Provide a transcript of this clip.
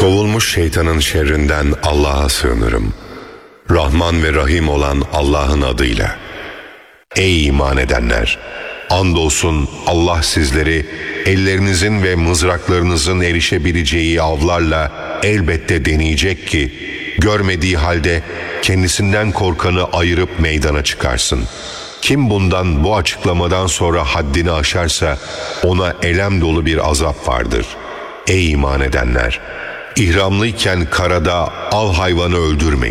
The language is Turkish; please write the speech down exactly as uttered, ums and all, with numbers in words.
Kovulmuş şeytanın şerrinden Allah'a sığınırım. Rahman ve Rahim olan Allah'ın adıyla. Ey iman edenler! Andolsun Allah sizleri ellerinizin ve mızraklarınızın erişebileceği avlarla elbette deneyecek ki, görmediği halde kendisinden korkanı ayırıp meydana çıkarsın. Kim bundan, bu açıklamadan sonra haddini aşarsa ona elem dolu bir azap vardır. Ey iman edenler! İhramlıyken karada av hayvanı öldürmeyin.